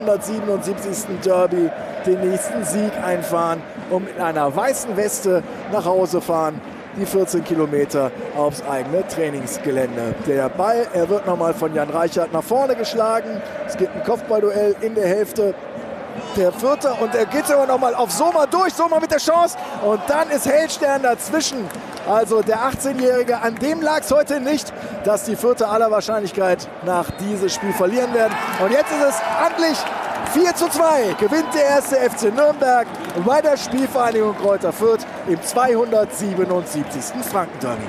177. Derby den nächsten Sieg einfahren und mit einer weißen Weste nach Hause fahren. Die 14 Kilometer aufs eigene Trainingsgelände. Der Ball, er wird nochmal von Jan Reichert nach vorne geschlagen. Es gibt ein Kopfballduell in der Hälfte der Vierter und er geht sogar nochmal auf Sommer durch. Sommer mit der Chance und dann ist Hellstern dazwischen. Also der 18-Jährige, an dem lag es heute nicht, dass die Vierter aller Wahrscheinlichkeit nach diesem Spiel verlieren werden. Und jetzt ist es amtlich 4:2 gewinnt der erste FC Nürnberg bei der Spielvereinigung Greuther Fürth im 277. Franken-Derby.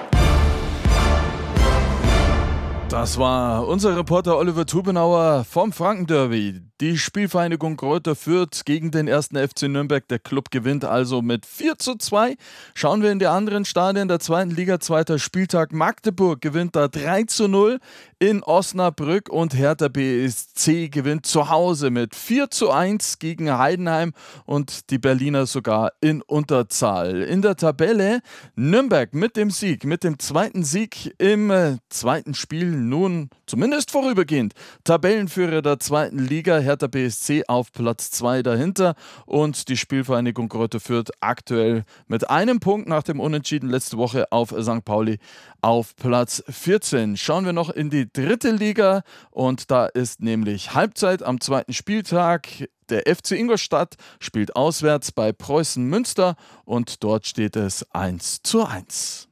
Das war unser Reporter Oliver Tubenauer vom Franken-Derby. Die Spielvereinigung Greuther Fürth gegen den ersten FC Nürnberg. Der Club gewinnt also mit 4:2. Schauen wir in die anderen Stadien der zweiten Liga, zweiter Spieltag. Magdeburg gewinnt da 3:0 in Osnabrück und Hertha BSC gewinnt zu Hause mit 4:1 gegen Heidenheim und die Berliner sogar in Unterzahl. In der Tabelle Nürnberg mit dem Sieg, mit dem zweiten Sieg im zweiten Spiel nun zumindest vorübergehend Tabellenführer der zweiten Liga. Hertha BSC auf Platz 2 dahinter und die Spielvereinigung Greuther Fürth aktuell mit einem Punkt nach dem Unentschieden letzte Woche auf St. Pauli auf Platz 14. Schauen wir noch in die dritte Liga und da ist nämlich Halbzeit am zweiten Spieltag. Der FC Ingolstadt spielt auswärts bei Preußen Münster und dort steht es 1:1.